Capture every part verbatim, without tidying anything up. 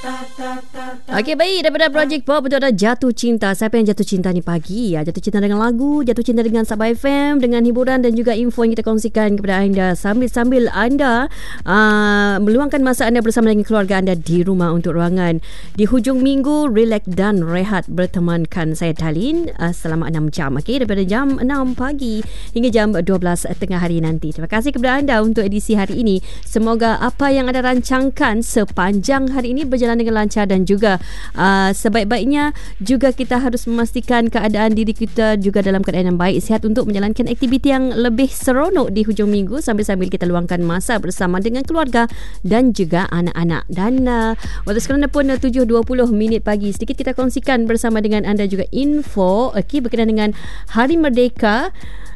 Okey, baik, daripada Project Pop untuk ada Jatuh Cinta. Siapa yang jatuh cinta ni pagi ya? Jatuh cinta dengan lagu, jatuh cinta dengan Sabah F M, dengan hiburan dan juga info yang kita kongsikan kepada anda sambil-sambil anda uh, meluangkan masa anda bersama dengan keluarga anda di rumah untuk ruangan. Di hujung minggu, relax dan rehat bertemankan saya Talin uh, selama enam jam. Okey, daripada jam enam pagi hingga jam dua belas tengah hari nanti. Terima kasih kepada anda untuk edisi hari ini. Semoga apa yang anda rancangkan sepanjang hari ini berjalan dengan lancar dan juga uh, sebaik-baiknya. Juga kita harus memastikan keadaan diri kita juga dalam keadaan yang baik, sihat untuk menjalankan aktiviti yang lebih seronok di hujung minggu sambil-sambil kita luangkan masa bersama dengan keluarga dan juga anak-anak. Dan uh, waktu sekarang pun uh, tujuh dua puluh minit pagi. Sedikit kita kongsikan bersama dengan anda juga info okay, berkenaan dengan Hari Merdeka.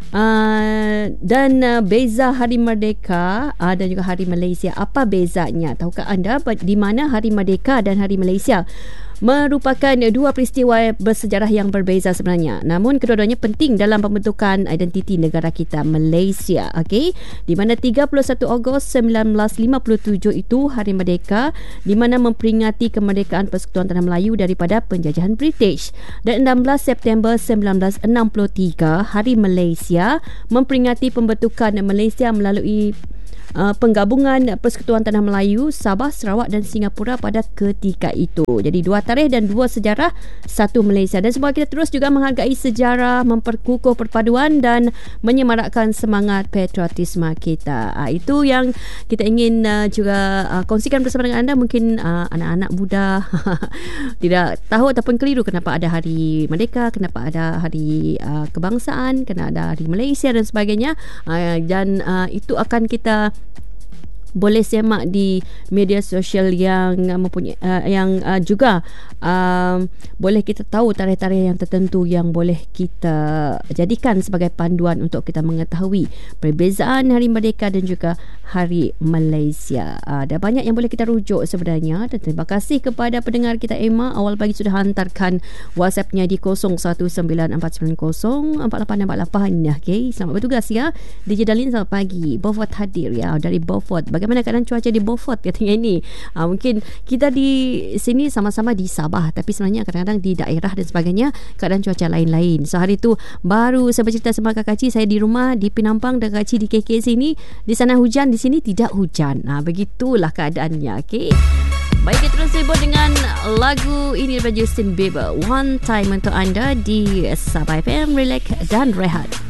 Uh, dan uh, beza Hari Merdeka uh, dan juga Hari Malaysia. Apa bezanya? Tahukah anda di mana Hari Merdeka dan Hari Malaysia merupakan dua peristiwa bersejarah yang berbeza sebenarnya. Namun kedua-duanya penting dalam pembentukan identiti negara kita, Malaysia. Okey, di mana tiga puluh satu Ogos seribu sembilan ratus lima puluh tujuh itu Hari Merdeka, di mana memperingati kemerdekaan Persekutuan Tanah Melayu daripada penjajahan British. Dan enam belas September seribu sembilan ratus enam puluh tiga Hari Malaysia memperingati pembentukan Malaysia melalui Uh, penggabungan Persekutuan Tanah Melayu, Sabah, Sarawak dan Singapura pada ketika itu. Jadi dua tarikh dan dua sejarah, satu Malaysia. Dan semoga kita terus juga menghargai sejarah, memperkukuh perpaduan dan menyemarakkan semangat patriotisme kita. Uh, itu yang kita ingin uh, juga uh, kongsikan bersama dengan anda. Mungkin uh, anak-anak muda tidak tahu ataupun keliru kenapa ada Hari Merdeka, kenapa ada Hari uh, Kebangsaan, kenapa ada Hari Malaysia dan sebagainya. Uh, dan uh, itu akan kita boleh semak di media sosial yang uh, mempunyai uh, yang uh, juga uh, boleh kita tahu tarikh-tarikh yang tertentu yang boleh kita jadikan sebagai panduan untuk kita mengetahui perbezaan Hari Merdeka dan juga Hari Malaysia. Uh, ada banyak yang boleh kita rujuk sebenarnya. Dan terima kasih kepada pendengar kita Emma, awal pagi sudah hantarkan WhatsApp-nya di kosong satu sembilan empat sembilan kosong empat lapan empat lapan. Okay, selamat bertugas ya. D J Dalin, selamat pagi. Beaufort hadir ya, dari Beaufort. Bagaimana keadaan cuaca di Beaufort katanya ini? Ha, mungkin kita di sini sama-sama di Sabah, tapi sebenarnya kadang-kadang di daerah dan sebagainya keadaan cuaca lain-lain. So hari tu baru saya bercerita sama Kak Cik, saya di rumah di Penampang dan Kak Cik di K K sini. Di sana hujan, di sini tidak hujan. Ha, begitulah keadaannya. Okay. Baik, kita terus sibuk dengan lagu ini daripada Justin Bieber, One Time untuk anda di Sabah F M. Relax dan rehat.